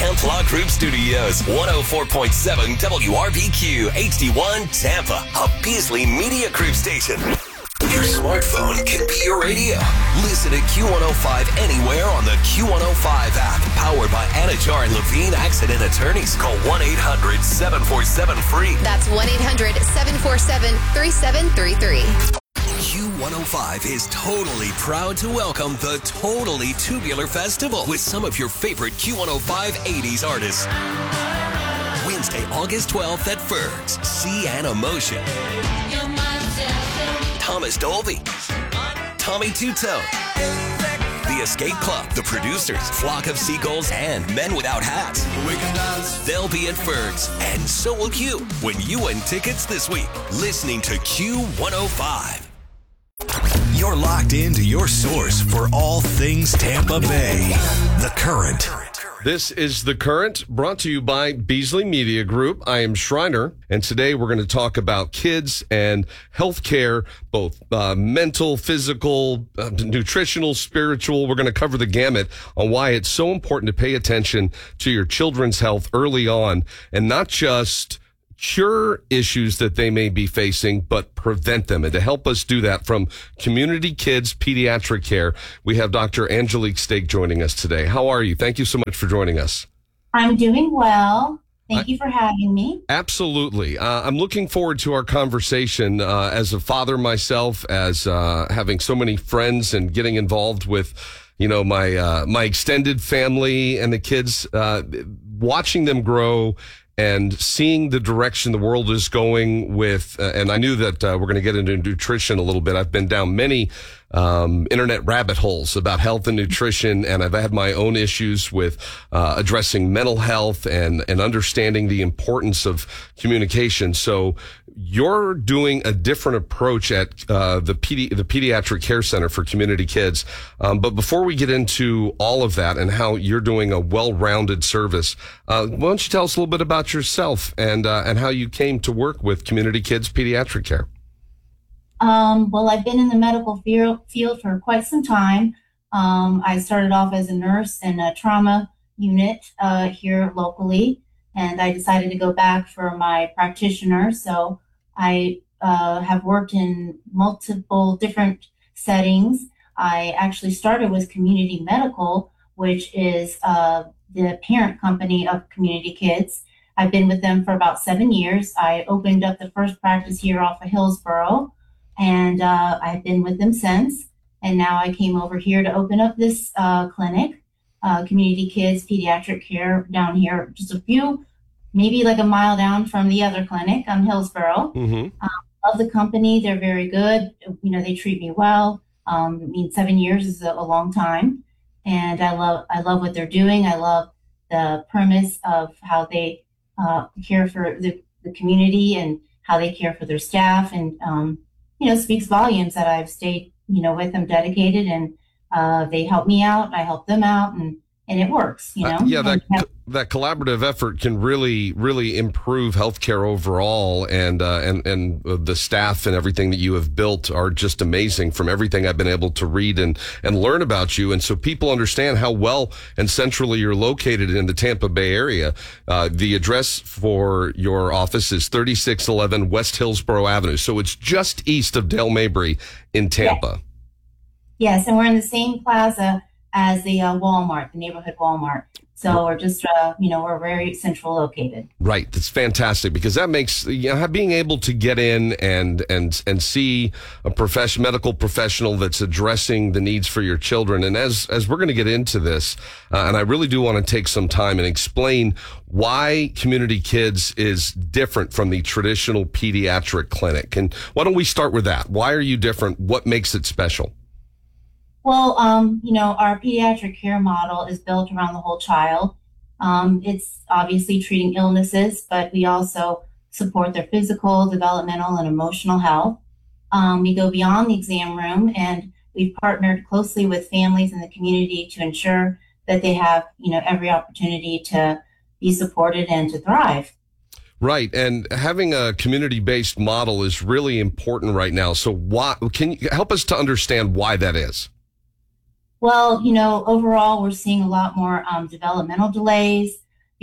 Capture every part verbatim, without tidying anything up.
Templok Group Studios, one oh four point seven W R B Q, H D one, Tampa, a Beasley Media Group station. Your smartphone can be your radio. Listen to Q one oh five anywhere on the Q one oh five app. Powered by Anajar and Levine Accident Attorneys. Call one eight hundred seven four seven free. That's one eight hundred seven four seven three seven three three. Q one oh five is totally proud to welcome the Totally Tubular Festival with some of your favorite Q one oh five eighties artists. Wednesday, August twelfth at Ferg's. See an Emotion. Thomas Dolby, Tommy Two-Tone, The Escape Club, The Producers, Flock of Seagulls, and Men Without Hats. They'll be at Ferg's, and so will you when you win tickets this week. Listening to Q one oh five. You're locked into your source for all things Tampa Bay. The Current. This is The Current, brought to you by Beasley Media Group. I am Schreiner, and today we're going to talk about kids and healthcare, both uh, mental, physical, uh, nutritional, spiritual. We're going to cover the gamut on why it's so important to pay attention to your children's health early on, and not just cure issues that they may be facing, but prevent them. And to help us do that from Community Kids Pediatric Care, we have Doctor Angelique Stake joining us today. How are you? Thank you so much for joining us. I'm doing well. Thank I, you for having me. Absolutely. Uh, I'm looking forward to our conversation uh, as a father myself, as uh, having so many friends and getting involved with, you know, my uh, my extended family and the kids, uh, watching them grow and seeing the direction the world is going with, uh, and I knew that uh, we're going to get into nutrition a little bit. I've been down many um, internet rabbit holes about health and nutrition, and I've had my own issues with uh, addressing mental health and, and understanding the importance of communication. So you're doing a different approach at uh, the pedi- the Pediatric Care Center for Community Kids. Um, but before we get into all of that and how you're doing a well-rounded service, uh, why don't you tell us a little bit about yourself and uh, and how you came to work with Community Kids Pediatric Care? Um, well, I've been in the medical field, field for quite some time. Um, I started off as a nurse in a trauma unit uh, here locally, and I decided to go back for my practitioner. So I uh, have worked in multiple different settings. I actually started with Community Medical, which is uh, the parent company of Community Kids. I've been with them for about seven years. I opened up the first practice here off of Hillsborough, and uh, I've been with them since. And now I came over here to open up this uh, clinic, uh, Community Kids Pediatric Care, down here, just a few, maybe like a mile down from the other clinic on Hillsborough. Mm-hmm. Um, love the company. They're very good. You know, they treat me well. Um, I mean, seven years is a, a long time. And I love, I love what they're doing. I love the premise of how they uh, care for the, the community and how they care for their staff. And, um, you know, speaks volumes that I've stayed, you know, with them dedicated, and uh, they help me out. I help them out, and, and it works, you know? Uh, yeah, that and, that collaborative effort can really, really improve healthcare overall, and uh, and and the staff and everything that you have built are just amazing. From everything I've been able to read and and learn about you, and so people understand how well and centrally you're located in the Tampa Bay area. Uh, the address for your office is thirty-six eleven West Hillsborough Avenue, so it's just east of Dale Mabry in Tampa. Yes, yes, and we're in the same plaza as the uh, Walmart, the neighborhood Walmart. So we're just, uh, you know, we're very central located. Right. That's fantastic, because that makes, you know, being able to get in and, and, and see a profession, medical professional that's addressing the needs for your children. And as, as we're going to get into this, uh, and I really do want to take some time and explain why Community Kids is different from the traditional pediatric clinic. And why don't we start with that? Why are you different? What makes it special? Well, um, you know, our pediatric care model is built around the whole child. Um, it's obviously treating illnesses, but we also support their physical, developmental, and emotional health. Um, we go beyond the exam room, and we've partnered closely with families in the community to ensure that they have, you know, every opportunity to be supported and to thrive. Right. And having a community-based model is really important right now. So why, can you help us to understand why that is? Well, you know, overall, we're seeing a lot more um, developmental delays.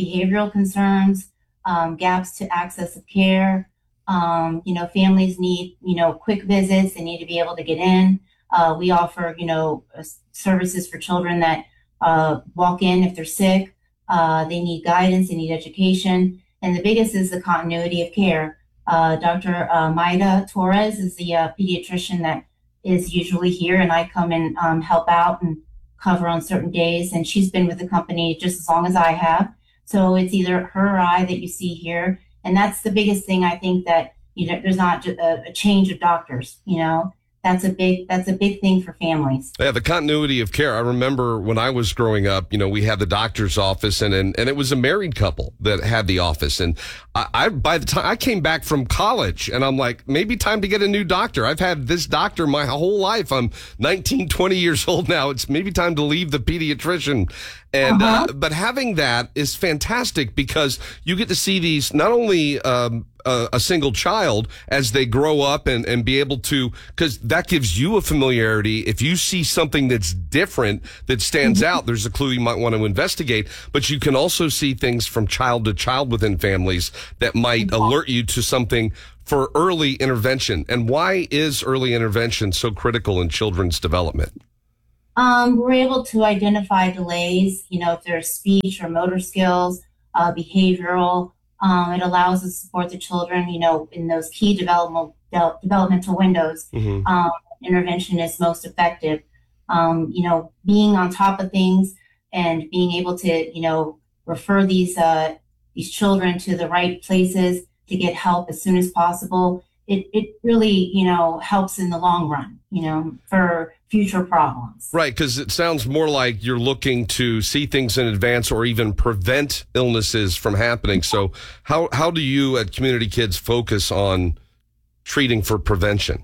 behavioral concerns, um, gaps to access of care. Um, you know, families need, you know, quick visits. They need to be able to get in. Uh, we offer, you know, uh, services for children that uh, walk in if they're sick. Uh, they need guidance, they need education. And the biggest is the continuity of care. Uh, Doctor Uh, Maida Torres is the uh, pediatrician that is usually here, and I come and um, help out and cover on certain days. And she's been with the company just as long as I have. So it's either her or I that you see here. And that's the biggest thing. I think that, you know, there's not a, a change of doctors, you know, that's a big, that's a big thing for families. Yeah, the continuity of care. I remember when I was growing up, you know, we had the doctor's office, and and, and it was a married couple that had the office. And I, I, by the time I came back from college, and I'm like, maybe time to get a new doctor. I've had this doctor my whole life. I'm nineteen, twenty years old now. It's maybe time to leave the pediatrician. And, uh-huh. uh, but having that is fantastic because you get to see these, not only, um, a, a single child as they grow up and, and be able to, cause that gives you a familiarity. If you see something that's different that stands mm-hmm. out, there's a clue you might want to investigate, but you can also see things from child to child within families that might mm-hmm. alert you to something for early intervention. And why is early intervention so critical in children's development? Um, we're able to identify delays, you know, if there's speech or motor skills, uh, behavioral. Um, it allows us to support the children, you know, in those key developmental de- developmental windows. Mm-hmm. Um, intervention is most effective. Um, you know, being on top of things and being able to, you know, refer these uh, these children to the right places to get help as soon as possible. It it really, you know, helps in the long run, you know, for future problems. Right, because it sounds more like you're looking to see things in advance or even prevent illnesses from happening. So how how do you at Community Kids focus on treating for prevention?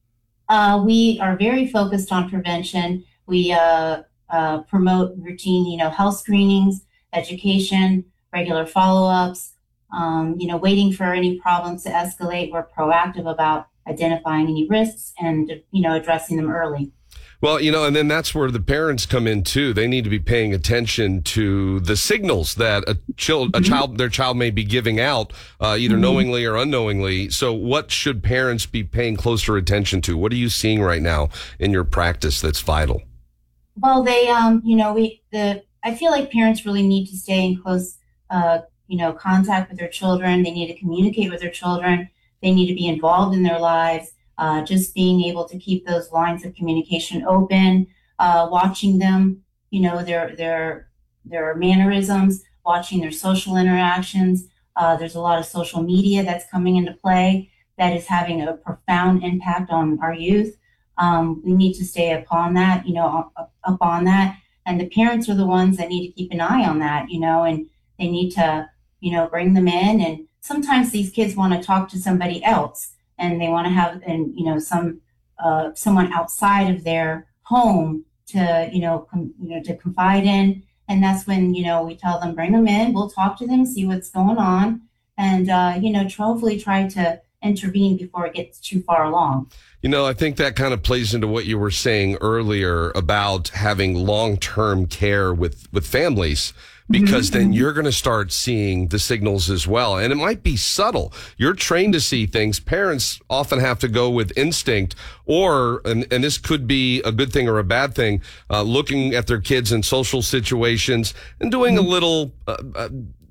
Uh, we are very focused on prevention. We uh, uh, promote routine, you know, health screenings, education, regular follow-ups. Um, you know, waiting for any problems to escalate. We're proactive about identifying any risks and, you know, addressing them early. Well, you know, and then that's where the parents come in too. They need to be paying attention to the signals that a child, a child, their child may be giving out, uh, either mm-hmm. knowingly or unknowingly. So what should parents be paying closer attention to? What are you seeing right now in your practice that's vital? Well, they, um, you know, we, the, I feel like parents really need to stay in close, uh, you know, contact with their children. They need to communicate with their children. They need to be involved in their lives. Uh, just being able to keep those lines of communication open, uh, watching them, you know, their their their mannerisms, watching their social interactions. Uh, there's a lot of social media that's coming into play that is having a profound impact on our youth. Um, we need to stay upon that, you know, up, up on that. And the parents are the ones that need to keep an eye on that, you know, and they need to, you know, bring them in. And sometimes these kids want to talk to somebody else. And they want to have, and you know, some uh, someone outside of their home to, you know, com- you know, to confide in. And that's when, you know, we tell them, bring them in. We'll talk to them, see what's going on, and uh, you know, hopefully try to intervene before it gets too far along. You know, I think that kind of plays into what you were saying earlier about having long-term care with with families. Because mm-hmm. then you're going to start seeing the signals as well. And it might be subtle. You're trained to see things. Parents often have to go with instinct or, and, and this could be a good thing or a bad thing, uh, looking at their kids in social situations and doing mm-hmm. a little, uh, uh,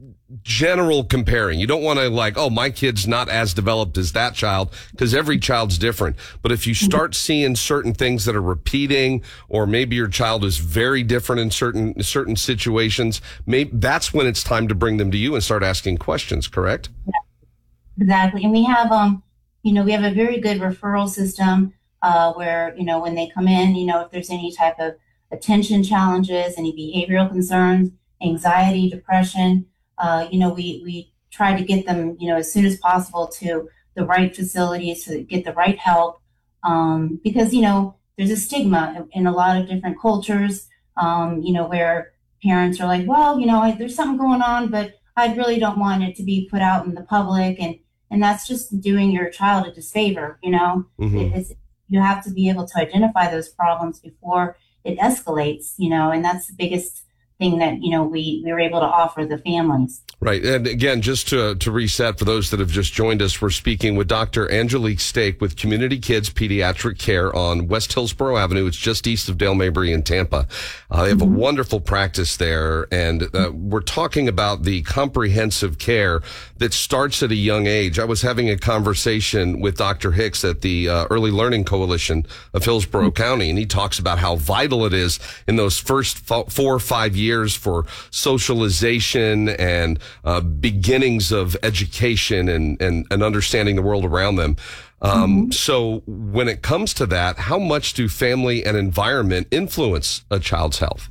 general comparing. You don't want to like, oh, my kid's not as developed as that child, because every child's different. But if you start seeing certain things that are repeating, or maybe your child is very different in certain certain situations, maybe that's when it's time to bring them to you and start asking questions, correct? Yeah, exactly. And we have um you know, we have a very good referral system uh where, you know, when they come in, you know, if there's any type of attention challenges, any behavioral concerns, anxiety, depression, Uh, you know, we, we try to get them, you know, as soon as possible to the right facilities to get the right help. Um, because, you know, there's a stigma in a lot of different cultures, um, you know, where parents are like, well, you know, I, there's something going on, but I really don't want it to be put out in the public. And, and that's just doing your child a disfavor, you know. Mm-hmm. It, it's, you have to be able to identify those problems before it escalates, you know, and that's the biggest thing that, you know, we, we were able to offer the families. Right. And again, just to, to reset for those that have just joined us, we're speaking with Doctor Angelique Stake with Community Kids Pediatric Care on West Hillsborough Avenue. It's just east of Dale Mabry in Tampa. Uh, they have mm-hmm. a wonderful practice there. And uh, we're talking about the comprehensive care that starts at a young age. I was having a conversation with Doctor Hicks at the uh, Early Learning Coalition of Hillsborough mm-hmm. County, and he talks about how vital it is in those first fo- four or five years for socialization and uh, beginnings of education and, and, and understanding the world around them. Um, mm-hmm. So when it comes to that, how much do family and environment influence a child's health?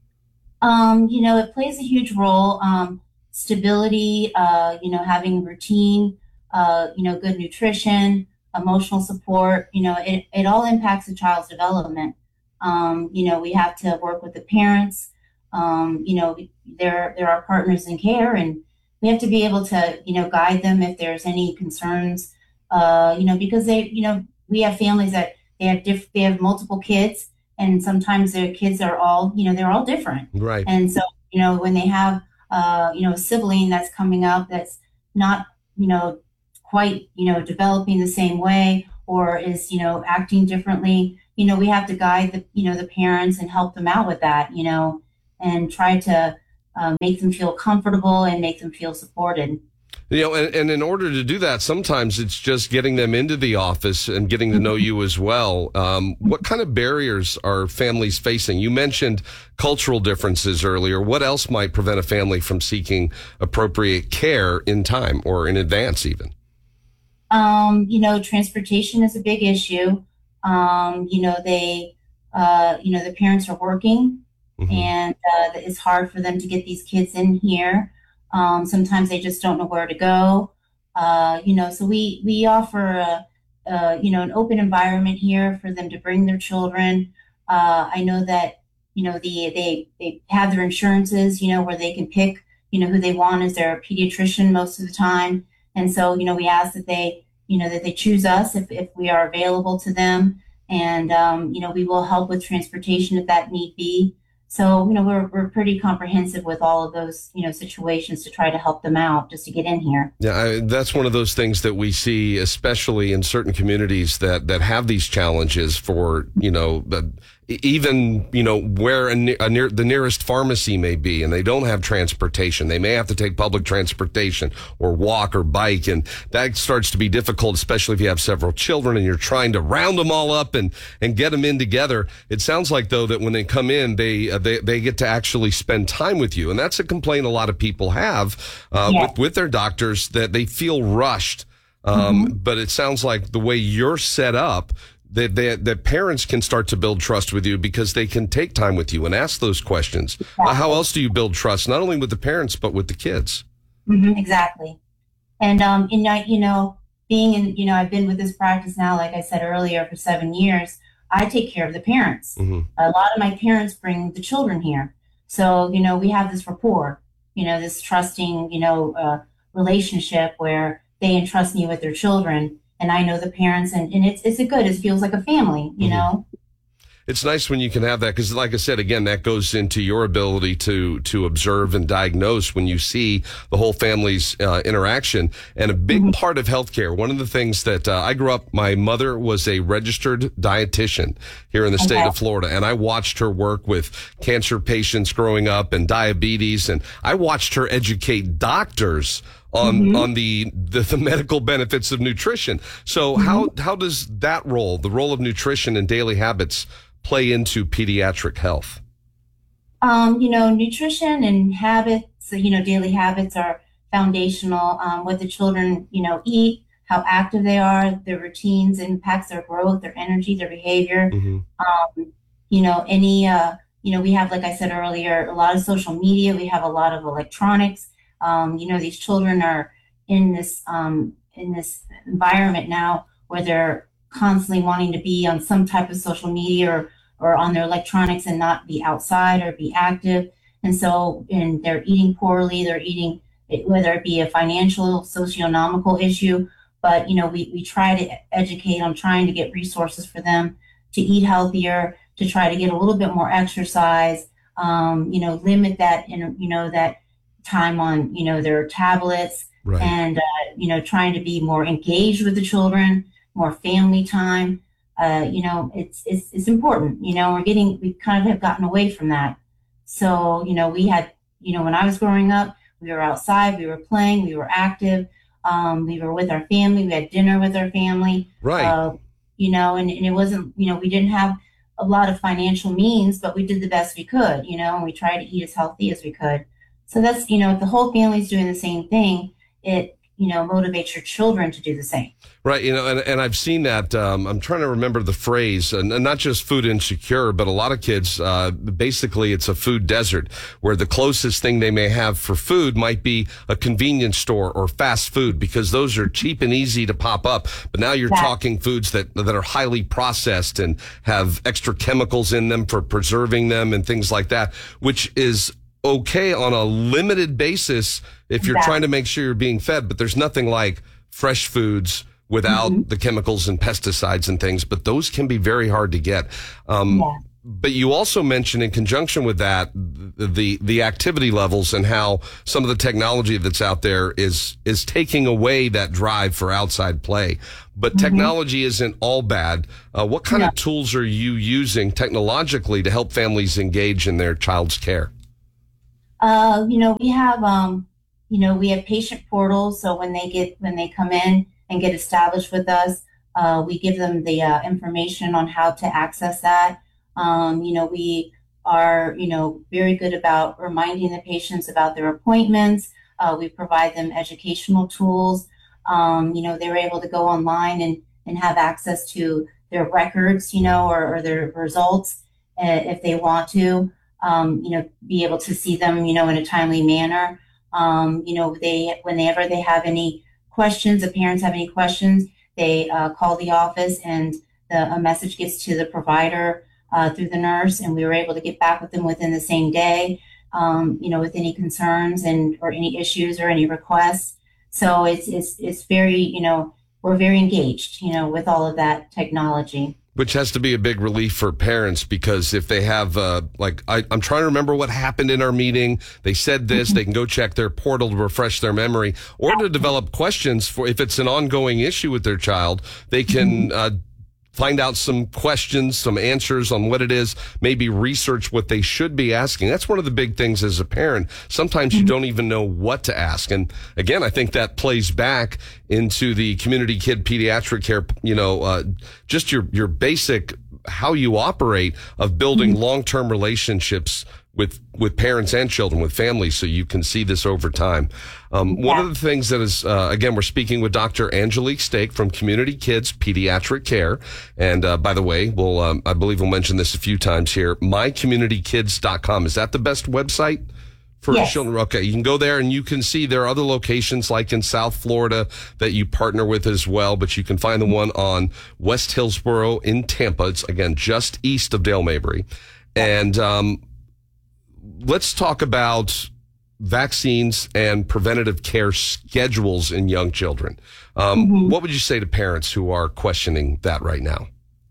Um, you know, it plays a huge role. Um, stability, uh, you know, having routine, uh, you know, good nutrition, emotional support, you know, it, it all impacts a child's development. Um, you know, we have to work with the parents. Um, you know, they're, they're our partners in care, and we have to be able to, you know, guide them if there's any concerns, uh, you know, because they, you know, we have families that they have diff- they have multiple kids, and sometimes their kids are all, you know, they're all different. Right. And so, you know, when they have, uh, you know, a sibling that's coming up that's not, you know, quite, you know, developing the same way, or is, you know, acting differently, you know, we have to guide the, you know, the parents and help them out with that, you know, and try to uh, make them feel comfortable and make them feel supported. You know, and, and in order to do that, sometimes it's just getting them into the office and getting to know you as well. Um, what kind of barriers are families facing? You mentioned cultural differences earlier. What else might prevent a family from seeking appropriate care in time or in advance even? Um, you know, transportation is a big issue. Um, you know, they, uh, you know, the parents are working. Mm-hmm. And uh, it's hard for them to get these kids in here. Um, sometimes they just don't know where to go. Uh, you know, so we we offer a, a, you know, an open environment here for them to bring their children. Uh, I know that, you know, the they they have their insurances, you know, where they can pick, you know, who they want as their pediatrician most of the time. And so, you know, we ask that they, you know, that they choose us if, if we are available to them. And, um, you know, we will help with transportation if that need be. So, you know, we're we're pretty comprehensive with all of those, you know, situations to try to help them out just to get in here. Yeah, I, that's one of those things that we see, especially in certain communities that, that have these challenges for, you know, the, even, you know, where a, a near, the nearest pharmacy may be, and they don't have transportation. They may have to take public transportation or walk or bike. And that starts to be difficult, especially if you have several children and you're trying to round them all up and, and get them in together. It sounds like, though, that when they come in, they, uh, they, they get to actually spend time with you. And that's a complaint a lot of people have, uh, yeah. with, with their doctors, that they feel rushed. Um, mm-hmm. But it sounds like the way you're set up, that they, that parents can start to build trust with you because they can take time with you and ask those questions. Exactly. Uh, how else do you build trust, not only with the parents, but with the kids? Mm-hmm, exactly. And, um, and I, you know, being in, you know, I've been with this practice now, like I said earlier, for seven years, I take care of the parents. Mm-hmm. A lot of my parents bring the children here. So, you know, we have this rapport, you know, this trusting, you know, uh, relationship where they entrust me with their children. And I know the parents, and, and it's it's a good, it feels like a family, you mm-hmm. know? It's nice when you can have that, because like I said, again, that goes into your ability to to observe and diagnose when you see the whole family's uh, interaction. And a big mm-hmm. part of healthcare, one of the things that uh, I grew up, my mother was a registered dietitian here in the state okay. of Florida, and I watched her work with cancer patients growing up and diabetes, and I watched her educate doctors on mm-hmm. on the, the the medical benefits of nutrition. So mm-hmm. how how does that role, the role of nutrition and daily habits, play into pediatric health? Um, you know, nutrition and habits, you know, daily habits are foundational. Um, what the children, you know, eat, how active they are, their routines impacts their growth, their energy, their behavior. Mm-hmm. Um, you know, any, uh, you know, we have, like I said earlier, a lot of social media. We have a lot of electronics. Um, you know, these children are in this um, in this environment now where they're constantly wanting to be on some type of social media or, or on their electronics and not be outside or be active. And so, and they're eating poorly, they're eating, whether it be a financial, socioeconomical issue, but, you know, we, we try to educate on trying to get resources for them to eat healthier, to try to get a little bit more exercise, um, you know, limit that, in, you know, that time on, you know, their tablets, Right. and, uh, you know, trying to be more engaged with the children, more family time. Uh, you know, it's, it's, it's important, you know, we're getting, we kind of have gotten away from that. So, you know, we had, you know, when I was growing up, we were outside, we were playing, we were active. Um, we were with our family, we had dinner with our family. Right. Uh, you know, and, and it wasn't, you know, we didn't have a lot of financial means, but we did the best we could, you know, and we tried to eat as healthy as we could. So that's, you know, if the whole family's doing the same thing, it, you know, motivates your children to do the same. Right. You know, and, and I've seen that. Um, I'm trying to remember the phrase, and, and not just food insecure, but a lot of kids, uh, basically it's a food desert where the closest thing they may have for food might be a convenience store or fast food, because those are cheap and easy to pop up. But now you're Yeah. talking foods that, that are highly processed and have extra chemicals in them for preserving them and things like that, which is okay on a limited basis if you're Exactly. trying to make sure you're being fed, but there's nothing like fresh foods without Mm-hmm. the chemicals and pesticides and things, but those can be very hard to get. Um, Yeah. But you also mentioned in conjunction with that, the, the activity levels and how some of the technology that's out there is, is taking away that drive for outside play. But Mm-hmm. technology isn't all bad. Uh, what kind No. of tools are you using technologically to help families engage in their child's care? Uh, you know, we have, um, you know, we have patient portals. So when they get, when they come in and get established with us, uh, we give them the uh, information on how to access that. Um, you know, we are, you know, very good about reminding the patients about their appointments. Uh, we provide them educational tools. Um, you know, they're able to go online and, and have access to their records, you know, or, or their results uh, if they want to. Um, you know, be able to see them, you know, in a timely manner. Um, you know, they, whenever they have any questions, the parents have any questions, they uh, call the office, and the, a message gets to the provider uh, through the nurse, and we were able to get back with them within the same day, um, you know, with any concerns and or any issues or any requests. So it's, it's, it's very, you know, we're very engaged, you know, with all of that technology. Which has to be a big relief for parents, because if they have, uh, like, I, I'm trying to remember what happened in our meeting. They said this, they can go check their portal to refresh their memory, or to develop questions for if it's an ongoing issue with their child. They can, uh, find out some questions, some answers on what it is, maybe research what they should be asking. That's one of the big things as a parent. Sometimes you don't even know what to ask. And again, I think that plays back into the community kid pediatric care, you know, uh, just your, your basic, how you operate of building long-term relationships with, with parents and children, with families, so you can see this over time. Um, one Yeah. of the things that is, uh, again, we're speaking with Doctor Angelique Stake from Community Kids Pediatric Care. And, uh, by the way, we'll, um, I believe we'll mention this a few times here, my community kids dot com. Is that the best website for Yes. children? Okay. You can go there and you can see there are other locations like in South Florida that you partner with as well, but you can find the one on West Hillsboro in Tampa. It's, again, just east of Dale Mabry. And, um, let's talk about vaccines and preventative care schedules in young children. Um, Mm-hmm. What would you say to parents who are questioning that right now?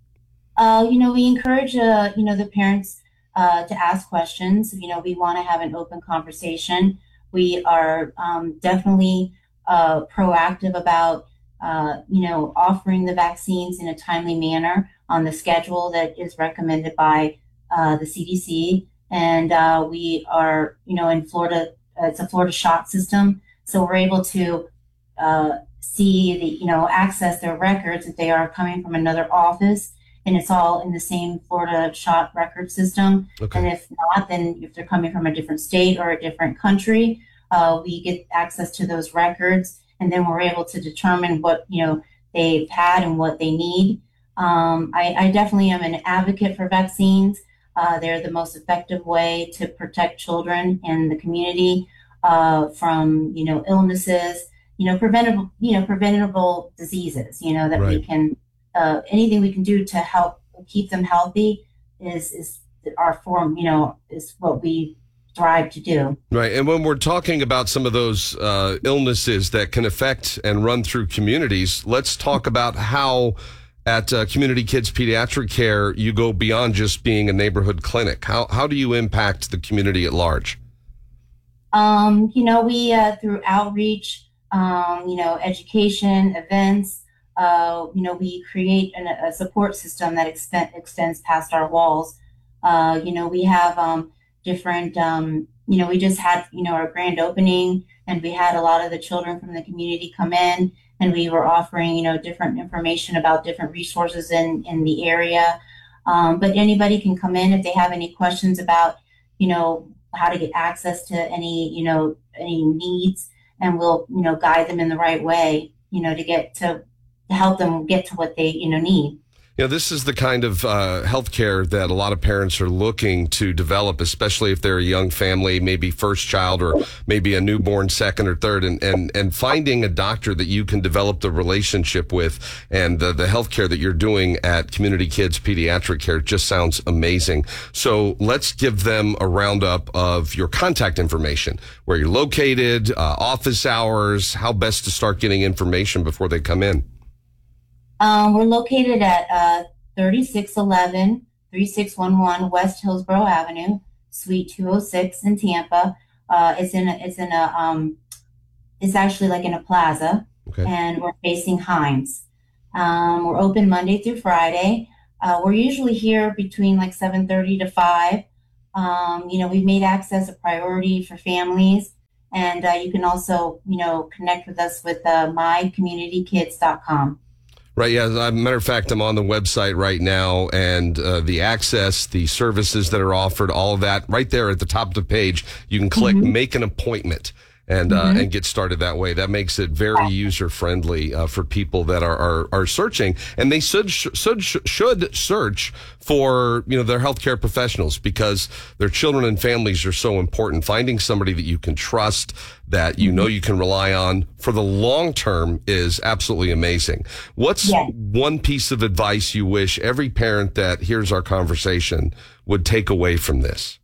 Uh, you know, we encourage, uh, you know, the parents uh, to ask questions. You know, we want to have an open conversation. We are um, definitely uh, proactive about, uh, you know, offering the vaccines in a timely manner on the schedule that is recommended by uh, the C D C. And uh, we are, you know, in Florida, uh, it's a Florida shot system. So we're able to uh, see the, you know, access their records if they are coming from another office, and it's all in the same Florida shot record system. Okay. And if not, then if they're coming from a different state or a different country, uh, we get access to those records, and then we're able to determine what, you know, they've had and what they need. Um, I, I definitely am an advocate for vaccines. Uh, they're the most effective way to protect children in the community uh, from, you know, illnesses, you know, preventable, you know, preventable diseases, you know, that we Right. can, uh, anything we can do to help keep them healthy is, is our form, you know, is what we strive to do. Right. And when we're talking about some of those uh, illnesses that can affect and run through communities, let's talk about how at uh, Community Kids Pediatric Care, you go beyond just being a neighborhood clinic. How how do you impact the community at large? Um, you know, we, uh, through outreach, um, you know, education, events, uh, you know, we create an, a support system that extend, extends past our walls. Uh, you know, we have um, different, um, you know, we just had, you know, our grand opening, and we had a lot of the children from the community come in, and we were offering, you know, different information about different resources in, in the area. Um, but anybody can come in if they have any questions about, you know, how to get access to any, you know, any needs, and we'll, you know, guide them in the right way, you know, to get to, to help them get to what they, you know, need. You know, this is the kind of uh, healthcare that a lot of parents are looking to develop, especially if they're a young family, maybe first child or maybe a newborn second or third, and and, and finding a doctor that you can develop the relationship with, and the, the healthcare that you're doing at Community Kids Pediatric Care just sounds amazing. So let's give them a roundup of your contact information, where you're located, uh, office hours, how best to start getting information before they come in. Um, we're located at uh, thirty-six eleven, thirty-six eleven West Hillsborough Avenue, Suite two oh six in Tampa. Uh, it's in a, it's in a, um, it's actually like in a plaza, okay. And we're facing Hines. Um, we're open Monday through Friday. Uh, we're usually here between like seven thirty to five. Um, you know, we've made access a priority for families, and uh, you can also, you know, connect with us with uh, my community kids dot com. Right. Yeah. As a matter of fact, I'm on the website right now, and uh, the access, the services that are offered, all of that right there at the top of the page. You can click mm-hmm. make an appointment and mm-hmm. uh, and get started that way. That makes it very user friendly uh, for people that are, are are searching, and they should should should search for, you know, their healthcare professionals, because their children and families are so important. Finding somebody that you can trust, that you know you can rely on for the long term, is absolutely amazing. What's yeah. one piece of advice you wish every parent that hears our conversation would take away from this?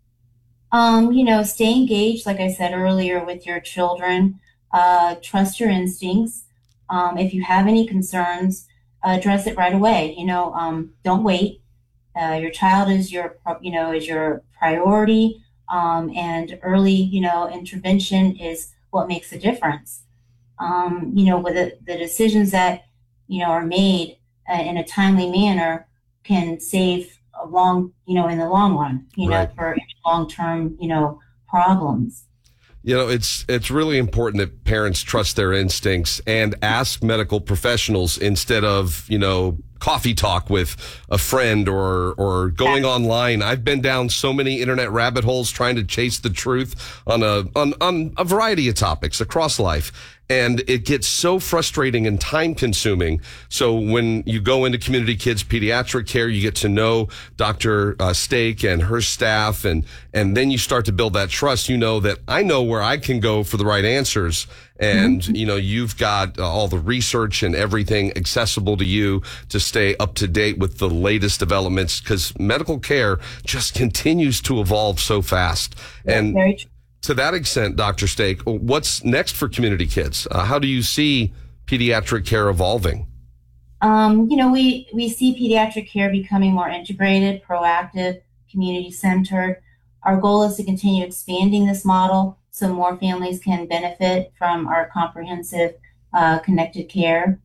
Um, you know, stay engaged, like I said earlier, with your children. Uh, trust your instincts. Um, if you have any concerns, address it right away. You know, um, don't wait. Uh, your child is your, you know, is your priority. Um, and early, you know, intervention is what makes a difference. Um, you know, with the, the decisions that, you know, are made uh, in a timely manner can save a long, you know, in the long run, you know, right. for long-term, you know, problems. You know, it's it's really important that parents trust their instincts and ask medical professionals instead of, you know, coffee talk with a friend or or going yeah. online. I've been down so many internet rabbit holes trying to chase the truth on a on, on a variety of topics across life. And it gets so frustrating and time consuming. So when you go into Community Kids Pediatric Care, you get to know Doctor Uh, Stake and her staff, and, and then you start to build that trust. You know that I know where I can go for the right answers. And, mm-hmm. you know, you've got uh, all the research and everything accessible to you to stay up to date with the latest developments, because medical care just continues to evolve so fast. That's and very true. To that extent, Doctor Stake, what's next for Community Kids? Uh, how do you see pediatric care evolving? Um, you know, we, we see pediatric care becoming more integrated, proactive, community-centered. Our goal is to continue expanding this model so more families can benefit from our comprehensive, uh, connected care.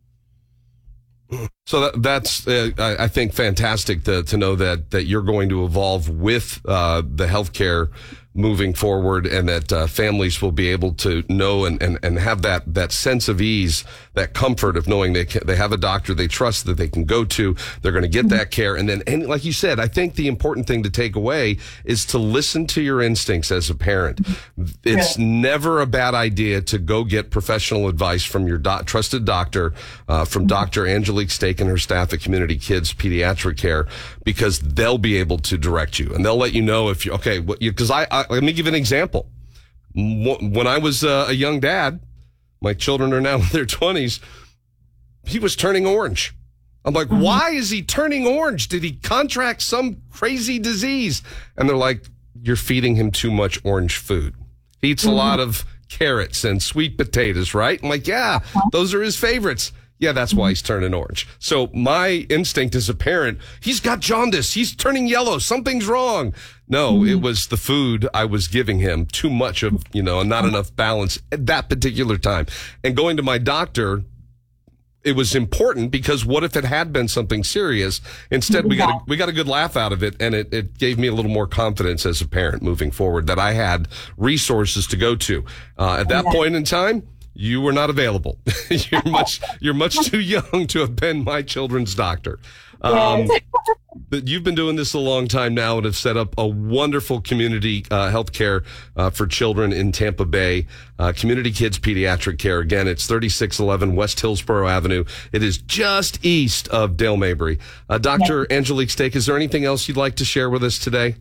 So that, that's, uh, I think, fantastic to, to know that, that you're going to evolve with uh, the healthcare moving forward, and that uh, families will be able to know and, and, and have that, that sense of ease, that comfort of knowing they can, they have a doctor they trust that they can go to. They're going to get that care. And then, and like you said, I think the important thing to take away is to listen to your instincts as a parent. It's yeah. never a bad idea to go get professional advice from your doc, trusted doctor, uh, from Doctor Angelique Stake and her staff at Community Kids Pediatric Care, because they'll be able to direct you, and they'll let you know if you, okay, because I, I let me give you an example. When I was uh, a young dad, my children are now in their twenties, he was turning orange. I'm like, mm-hmm. why is he turning orange? Did he contract some crazy disease? And they're like, you're feeding him too much orange food. He eats mm-hmm. a lot of carrots and sweet potatoes, right? I'm like, yeah, those are his favorites. Yeah, that's why he's turning orange. So my instinct as a parent, he's got jaundice. He's turning yellow. Something's wrong. No, mm-hmm. It was the food I was giving him. Too much of, you know, and not enough balance at that particular time. And going to my doctor, it was important because what if it had been something serious? Instead, we got a, we got a good laugh out of it, and it, it gave me a little more confidence as a parent moving forward that I had resources to go to. Uh, at that point in time, you were not available. you're much you're much too young to have been my children's doctor. Um, but you've been doing this a long time now and have set up a wonderful community uh, health care uh, for children in Tampa Bay. Uh, Community Kids Pediatric Care. Again, it's thirty-six eleven West Hillsborough Avenue. It is just east of Dale Mabry. Uh, Doctor Yeah. Angelique Stake, is there anything else you'd like to share with us today?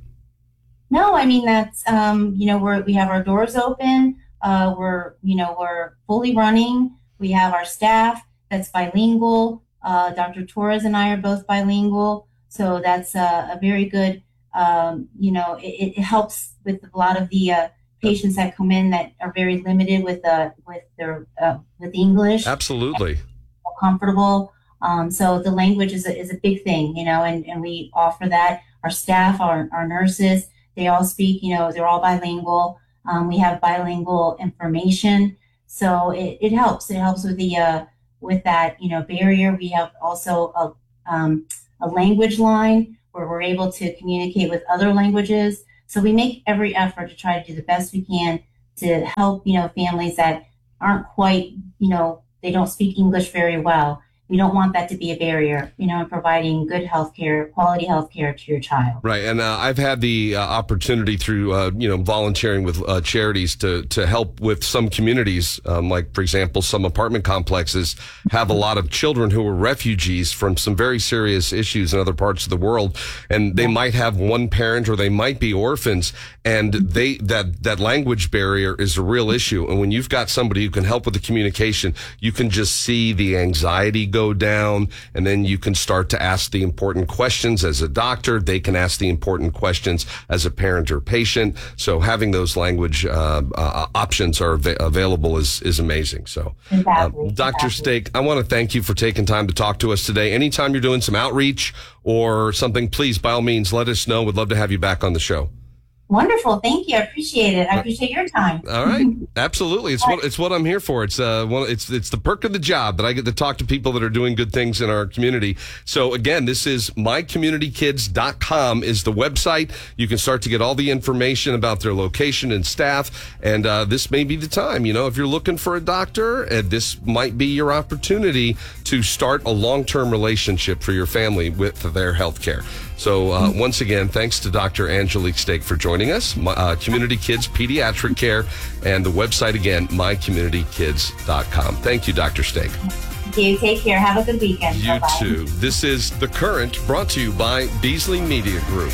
No, I mean, that's, um, you know, we're, we have our doors open. Uh, we're, you know, we're fully running. We have our staff that's bilingual. Uh, Doctor Torres and I are both bilingual. So that's a, a very good, um, you know, it, it helps with a lot of the uh, patients that come in that are very limited with uh, with their uh, with English. Absolutely. Comfortable. Um, so the language is a, is a big thing, you know, and, and we offer that. Our staff, our, our nurses, they all speak, you know, they're all bilingual. Um, we have bilingual information, so it, it helps. It helps with the uh, with that, you know, barrier. We have also a um, a language line where we're able to communicate with other languages. So we make every effort to try to do the best we can to help, you know, families that aren't quite, you know, they don't speak English very well. We don't want that to be a barrier, you know, in providing good health care, quality health care to your child. Right. And uh, I've had the uh, opportunity through, uh, you know, volunteering with uh, charities to, to help with some communities. Um, like, for example, some apartment complexes have a lot of children who are refugees from some very serious issues in other parts of the world. And they might have one parent or they might be orphans. And they that, that language barrier is a real issue. And when you've got somebody who can help with the communication, you can just see the anxiety go down, and then you can start to ask the important questions as a doctor. They can ask the important questions as a parent or patient. So having those language uh, uh, options are av- available is is amazing. So, exactly. uh, Doctor Exactly. Stake, I want to thank you for taking time to talk to us today. Anytime you're doing some outreach or something, please, by all means, let us know. We'd love to have you back on the show. Wonderful. Thank you. I appreciate it. I appreciate your time. All right. Absolutely. It's what, it's what I'm here for. It's, uh, one, it's, it's the perk of the job that I get to talk to people that are doing good things in our community. So again, this is my community kids dot com is the website. You can start to get all the information about their location and staff. And, uh, this may be the time, you know, if you're looking for a doctor, uh, this might be your opportunity to start a long-term relationship for your family with their health care. So uh, once again, thanks to Doctor Angelique Stake for joining us. My, uh, Community Kids Pediatric Care, and the website again, my community kids dot com. Thank you, Doctor Stake. Thank you. Take care. Have a good weekend. You Bye-bye. too. This is The Current, brought to you by Beasley Media Group.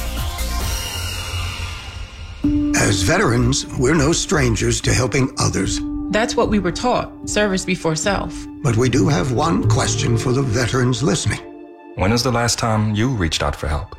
As veterans, we're no strangers to helping others. That's what we were taught, service before self. But we do have one question for the veterans listening. When is the last time you reached out for help?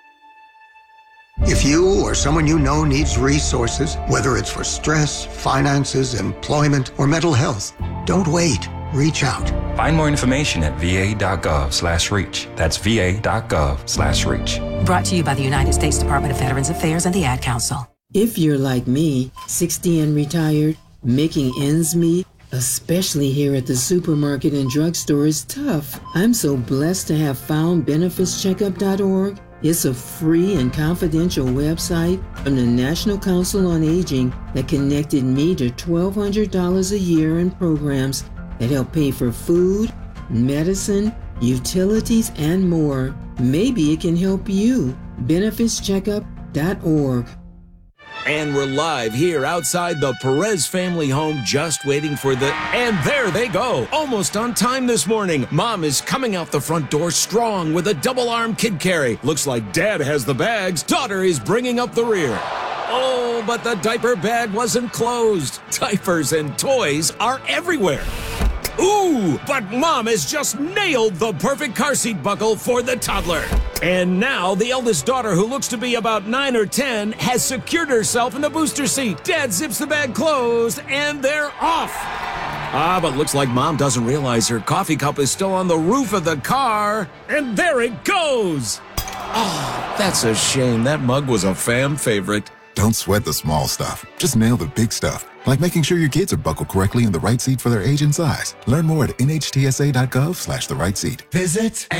If you or someone you know needs resources, whether it's for stress, finances, employment, or mental health, don't wait. Reach out. Find more information at va.gov slash reach. That's va.gov slash reach. Brought to you by the United States Department of Veterans Affairs and the Ad Council. If you're like me, sixty and retired, making ends meet, especially here at the supermarket and drugstore, is tough. I'm so blessed to have found benefits checkup dot org. It's a free and confidential website from the National Council on Aging that connected me to twelve hundred dollars a year in programs that help pay for food, medicine, utilities, and more. Maybe it can help you. benefits checkup dot org. And we're live here outside the Perez family home, just waiting for the... And there they go, almost on time this morning. Mom is coming out the front door strong with a double-arm kid carry. Looks like Dad has the bags. Daughter is bringing up the rear. Oh, but the diaper bag wasn't closed. Diapers and toys are everywhere. Ooh, but Mom has just nailed the perfect car seat buckle for the toddler. And now the eldest daughter, who looks to be about nine or ten, has secured herself in the booster seat. Dad zips the bag closed, and they're off. Ah, but looks like Mom doesn't realize her coffee cup is still on the roof of the car. And there it goes. Oh, that's a shame. That mug was a fam favorite. Don't sweat the small stuff. Just nail the big stuff, like making sure your kids are buckled correctly in the right seat for their age and size. Learn more at nhtsa.gov slash the right seat. Visit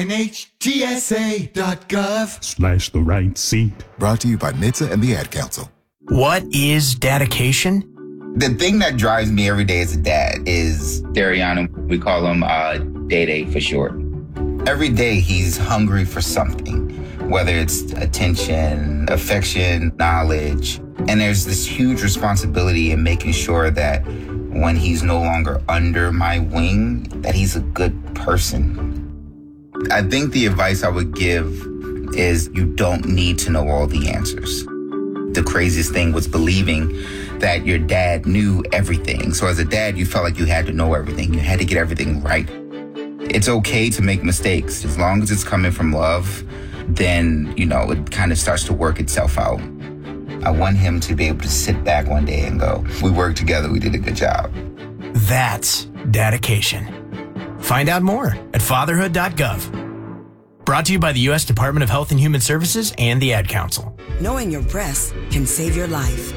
nhtsa.gov Slash the right seat. Brought to you by N H T S A and the Ad Council. What is dedication? The thing that drives me every day as a dad is Dariana. We call him uh, Day-Day for short. Every day he's hungry for something, whether it's attention, affection, knowledge. And there's this huge responsibility in making sure that when he's no longer under my wing, that he's a good person. I think the advice I would give is you don't need to know all the answers. The craziest thing was believing that your dad knew everything. So as a dad, you felt like you had to know everything. You had to get everything right. It's okay to make mistakes. As long as it's coming from love, then, you know, it kind of starts to work itself out. I want him to be able to sit back one day and go, we worked together, we did a good job. That's dedication. Find out more at fatherhood dot gov. Brought to you by the U S Department of Health and Human Services and the Ad Council. Knowing your breasts can save your life.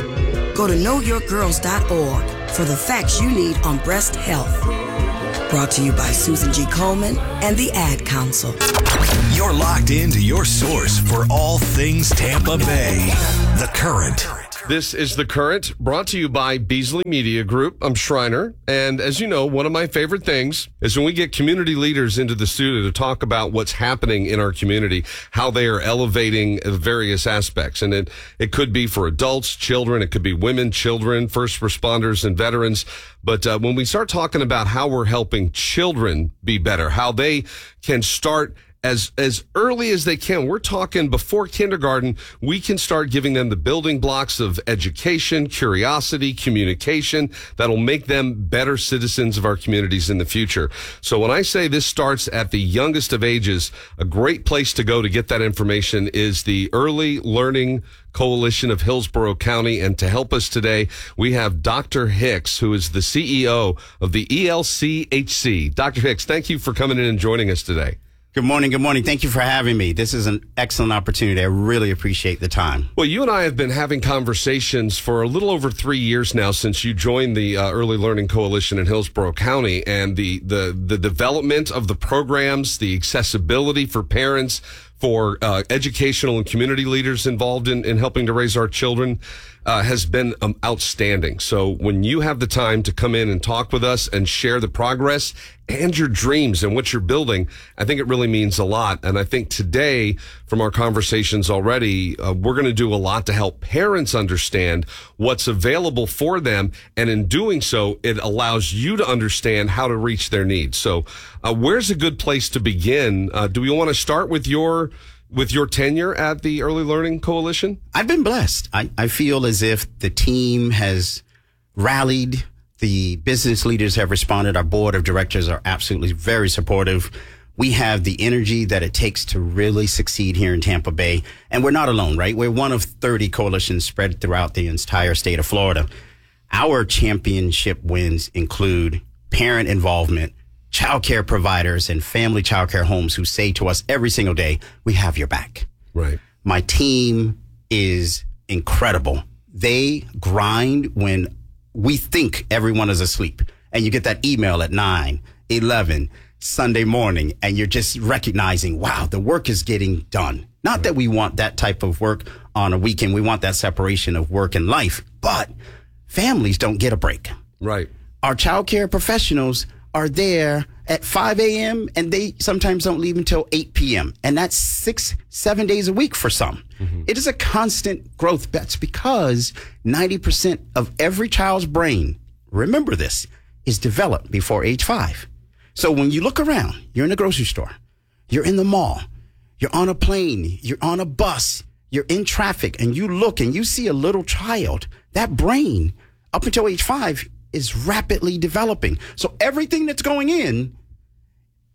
Go to know your girls dot org for the facts you need on breast health. Brought to you by Susan G. Coleman and the Ad Council. You're locked into your source for all things Tampa Bay. The Current. This is The Current, brought to you by Beasley Media Group. I'm Schreiner, and as you know, one of my favorite things is when we get community leaders into the studio to talk about what's happening in our community, how they are elevating various aspects. And it, it could be for adults, children, it could be women, children, first responders, and veterans. But uh, when we start talking about how we're helping children be better, how they can start as as early as they can. We're talking before kindergarten, we can start giving them the building blocks of education, curiosity, communication that'll make them better citizens of our communities in the future. So when I say this starts at the youngest of ages, a great place to go to get that information is the Early Learning Coalition of Hillsborough County. And to help us today, we have Doctor Hicks, who is the C E O of the E L C H C. Doctor Hicks, thank you for coming in and joining us today. Good morning. Good morning. Thank you for having me. This is an excellent opportunity. I really appreciate the time. Well, you and I have been having conversations for a little over three years now since you joined the uh, Early Learning Coalition in Hillsborough County, and the, the, the development of the programs, the accessibility for parents, for uh, educational and community leaders involved in, in helping to raise our children uh, has been um, outstanding. So when you have the time to come in and talk with us and share the progress and your dreams and what you're building, I think it really means a lot. And I think today, from our conversations already, uh, we're going to do a lot to help parents understand what's available for them. And in doing so, it allows you to understand how to reach their needs. So uh, where's a good place to begin? Uh, do we want to start with your with your tenure at the Early Learning Coalition? I've been blessed. I, I feel as if the team has rallied. The business leaders have responded. Our board of directors are absolutely very supportive. We have the energy that it takes to really succeed here in Tampa Bay. And we're not alone, right? We're one of thirty coalitions spread throughout the entire state of Florida. Our championship wins include parent involvement, childcare providers, and family childcare homes who say to us every single day, we have your back. Right. My team is incredible. They grind when we think everyone is asleep, and you get that email at nine, eleven Sunday morning, and you're just recognizing, wow, the work is getting done. Not right. that we want that type of work on a weekend. We want that separation of work and life, but families don't get a break. Right. Our childcare professionals are there at five a.m. and they sometimes don't leave until eight p.m. And that's six, seven days a week for some. Mm-hmm. It is a constant growth. That's because ninety percent of every child's brain, remember this, is developed before age five. So when you look around, you're in the grocery store, you're in the mall, you're on a plane, you're on a bus, you're in traffic, and you look and you see a little child, that brain up until age five is rapidly developing. So everything that's going in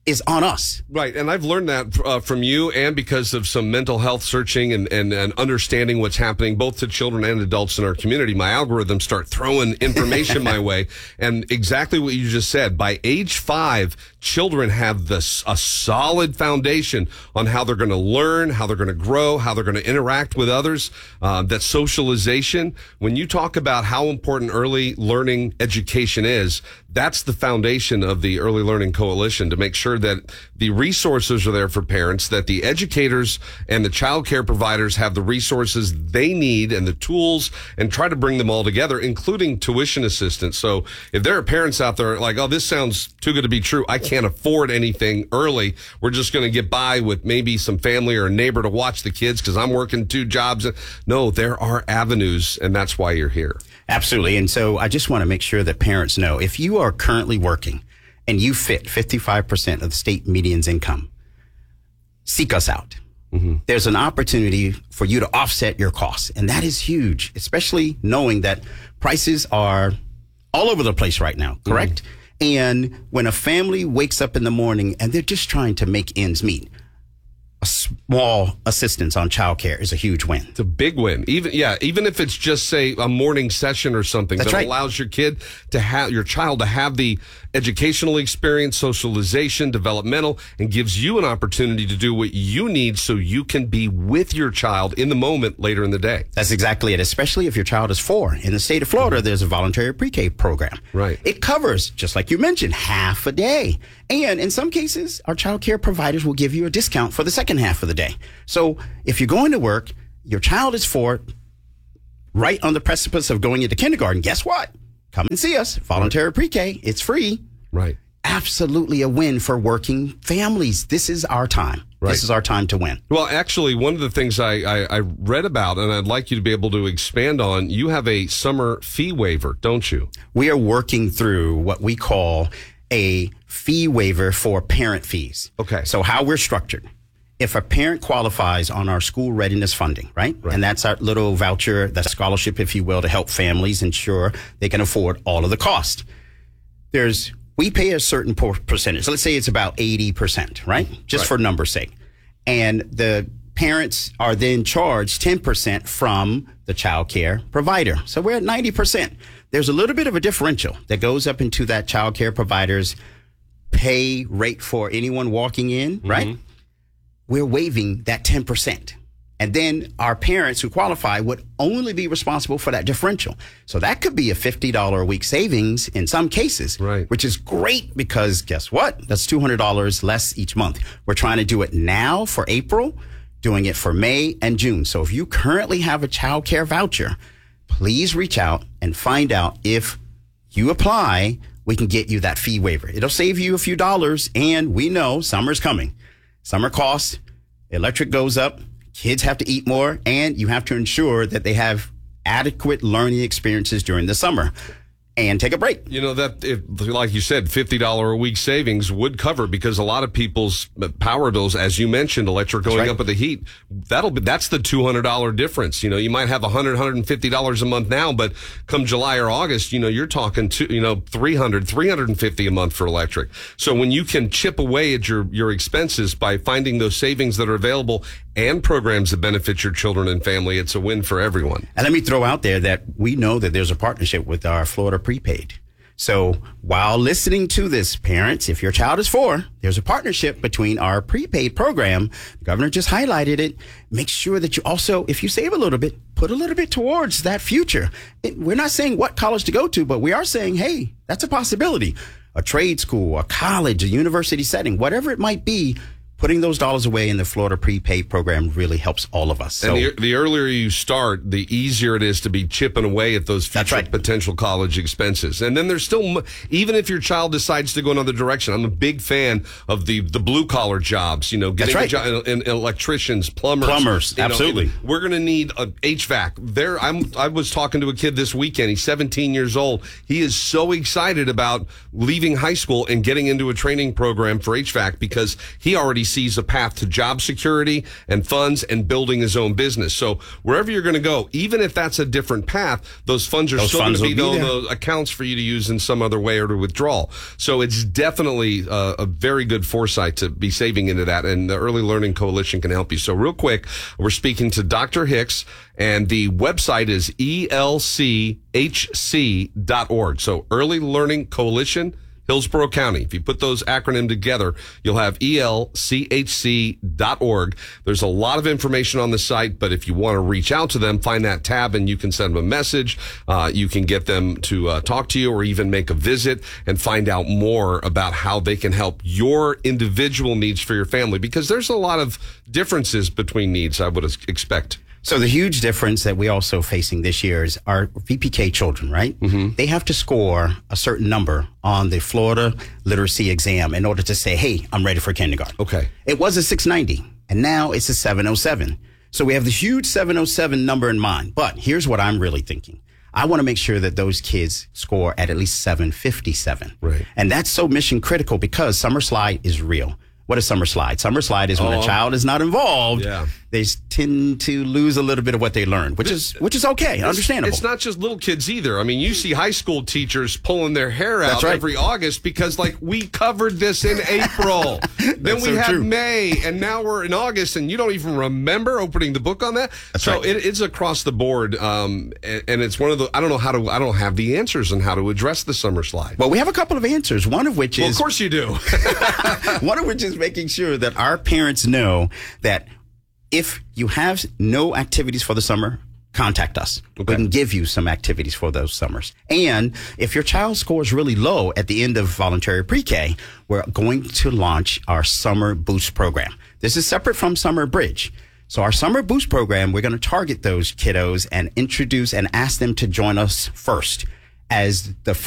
is on us. Right. And I've learned that uh, from you and because of some mental health searching and, and, and understanding what's happening both to children and adults in our community. My algorithms start throwing information my way. And exactly what you just said, by age five, children have this, a solid foundation on how they're going to learn, how they're going to grow, how they're going to interact with others. Uh, that socialization. When you talk about how important early learning education is, that's the foundation of the Early Learning Coalition, to make sure that the resources are there for parents, that the educators and the child care providers have the resources they need and the tools, and try to bring them all together, including tuition assistance. So if there are parents out there like, oh, this sounds too good to be true, I can't afford anything early, we're just going to get by with maybe some family or a neighbor to watch the kids because I'm working two jobs. No, there are avenues, and that's why you're here. Absolutely. And so I just want to make sure that parents know, if you are currently working and you fit fifty-five percent of the state median's income, seek us out. Mm-hmm. There's an opportunity for you to offset your costs. And that is huge, especially knowing that prices are all over the place right now, correct? Mm-hmm. And when a family wakes up in the morning and they're just trying to make ends meet, a small assistance on childcare is a huge win. It's a big win. Even yeah, even if it's just, say, a morning session or something. That's that right. allows your kid to have your child to have the educational experience, socialization, developmental, and gives you an opportunity to do what you need so you can be with your child in the moment later in the day. That's exactly it, especially if your child is four. In the state of Florida, there's a voluntary pre-K program. Right. It covers, just like you mentioned, half a day. And in some cases, our child care providers will give you a discount for the second half of the day. So if you're going to work, your child is four, right on the precipice of going into kindergarten, guess what? Come and see us. Voluntary pre-K. It's free. Right. Absolutely a win for working families. This is our time. Right. This is our time to win. Well, actually, one of the things I, I, I read about, and I'd like you to be able to expand on, you have a summer fee waiver, don't you? We are working through what we call a fee waiver for parent fees. Okay. So how we're structured. If a parent qualifies on our school readiness funding, right? right? And that's our little voucher, that scholarship, if you will, to help families ensure they can afford all of the cost. There's, we pay a certain percentage. Let's say it's about eighty percent, right? Just right. for number's sake. And the parents are then charged ten percent from the child care provider. So we're at ninety percent. There's a little bit of a differential that goes up into that child care provider's pay rate for anyone walking in, mm-hmm. right? We're waiving that ten percent. And then our parents who qualify would only be responsible for that differential. So that could be a fifty dollars a week savings in some cases, right. which is great because guess what? That's two hundred dollars less each month. We're trying to do it now for April, doing it for May and June. So if you currently have a child care voucher, please reach out and find out if you apply, we can get you that fee waiver. It'll save you a few dollars, and we know summer's coming. Summer costs, electric goes up, kids have to eat more, and you have to ensure that they have adequate learning experiences during the summer. And take a break. You know, that, if, like you said, fifty dollars a week savings would cover, because a lot of people's power bills, as you mentioned, electric going right. up with the heat, that'll be, that's the two hundred dollars difference. You know, you might have one hundred dollars, one hundred fifty dollars a month now, but come July or August, you know, you're talking to, you know, three hundred dollars, three hundred fifty dollars a month for electric. So when you can chip away at your, your expenses by finding those savings that are available and programs that benefit your children and family, it's a win for everyone. And let me throw out there that we know that there's a partnership with our Florida Prepaid. So while listening to this, parents, if your child is four, there's a partnership between our prepaid program. The governor just highlighted it. Make sure that you also, if you save a little bit, put a little bit towards that future. It, we're not saying what college to go to, but we are saying, hey, that's a possibility. A trade school, a college, a university setting, whatever it might be. Putting those dollars away in the Florida prepaid program really helps all of us. So, and the, the earlier you start, the easier it is to be chipping away at those future right. potential college expenses. And then there's still, even if your child decides to go another direction, I'm a big fan of the, the blue collar jobs, you know, getting right. a job in, in electricians, plumbers. Plumbers, absolutely. Know, we're going to need a H V A C. There, I'm, I was talking to a kid this weekend. He's seventeen years old. He is so excited about leaving high school and getting into a training program for H V A C because he already sees a path to job security and funds and building his own business. So wherever you're going to go, even if that's a different path, those funds are Those still going funds to be, will be those, there. those accounts for you to use in some other way or to withdraw. So it's definitely uh, a very good foresight to be saving into that, and the Early Learning Coalition can help you. So real quick, we're speaking to Doctor Hicks, and the website is E L C H C dot org. So Early Learning Coalition, Hillsborough County. If you put those acronyms together, you'll have E L C H C dot org. There's a lot of information on the site, but if you want to reach out to them, find that tab and you can send them a message. Uh, you can get them to uh, talk to you or even make a visit and find out more about how they can help your individual needs for your family, because there's a lot of differences between needs, I would expect. So the huge difference that we're also facing this year is our V P K children, right? Mm-hmm. They have to score a certain number on the Florida literacy exam in order to say, hey, I'm ready for kindergarten. Okay. It was a six ninety, and now it's a seven oh seven. So we have the huge seven oh seven number in mind. But here's what I'm really thinking. I want to make sure that those kids score at at least seven fifty-seven. Right. And that's so mission critical because Summer Slide is real. What is Summer Slide? Summer Slide is when Oh. a child is not involved. Yeah. They tend to lose a little bit of what they learned, which is which is okay, It's- understandable. It's not just little kids either. I mean, you see high school teachers pulling their hair out That's right. every August because, like, we covered this in April. Then That's we so have true. May, and now we're in August, and you don't even remember opening the book on that. That's so right. it, it's across the board, um, and, and it's one of the. I don't know how to. I don't have the answers on how to address the summer slide. Well, we have a couple of answers. One of which Well, is of course you do. one of which is making sure that our parents know that if you have no activities for the summer, contact us. Okay. We can give you some activities for those summers. And if your child scores really low at the end of voluntary pre-K, we're going to launch our Summer Boost program. This is separate from Summer Bridge. So our Summer Boost program, we're going to target those kiddos and introduce and ask them to join us first as the